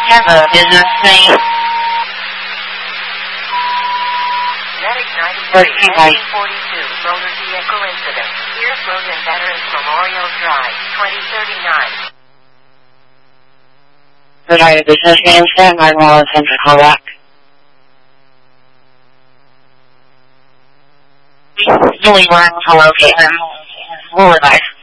have a business name? Medic 93, Let's see, right. 42, motor vehicle incident. Pierce Road and Veterans Memorial Drive, 2039. Could I have a business name, Stan? I want him to call back. Doing one. Hello, okay. Bye.